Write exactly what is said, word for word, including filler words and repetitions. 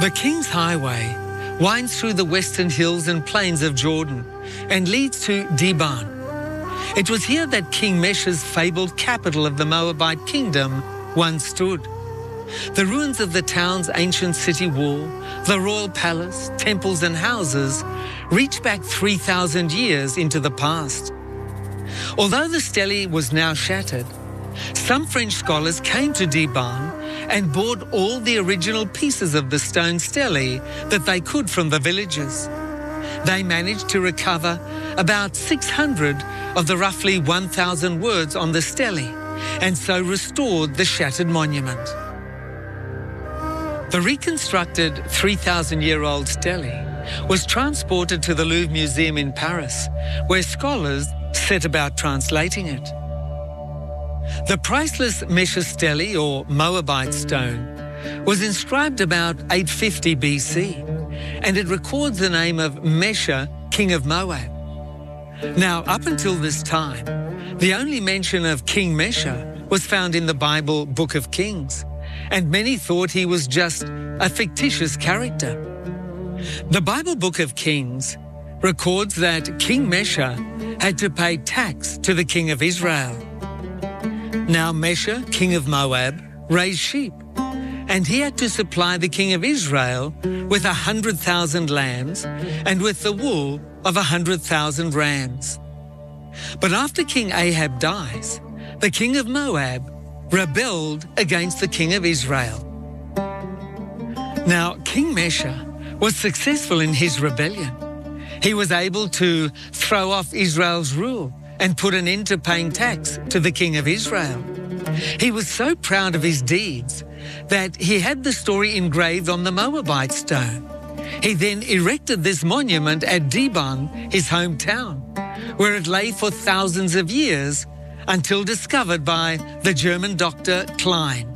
The King's Highway winds through the western hills and plains of Jordan and leads to Dibon. It was here that King Mesha's fabled capital of the Moabite kingdom once stood. The ruins of the town's ancient city wall, the royal palace, temples and houses reach back three thousand years into the past. Although the stele was now shattered, some French scholars came to Dibon and bought all the original pieces of the stone stele that they could from the villagers. They managed to recover about six hundred of the roughly one thousand words on the stele, and so restored the shattered monument. The reconstructed three thousand year old stele was transported to the Louvre Museum in Paris, where scholars set about translating it. The priceless Mesha stele, or Moabite stone, was inscribed about eight fifty B C, and it records the name of Mesha, king of Moab. Now, up until this time, the only mention of King Mesha was found in the Bible Book of Kings, and many thought he was just a fictitious character. The Bible Book of Kings records that King Mesha had to pay tax to the king of Israel. Now Mesha, king of Moab, raised sheep, and he had to supply the king of Israel with a hundred thousand lambs and with the wool of a hundred thousand rams. But after King Ahab dies, the king of Moab rebelled against the king of Israel. Now, King Mesha was successful in his rebellion. He was able to throw off Israel's rule and put an end to paying tax to the king of Israel. He was so proud of his deeds that he had the story engraved on the Moabite stone. He then erected this monument at Dibon, his hometown, where it lay for thousands of years until discovered by the German doctor Klein.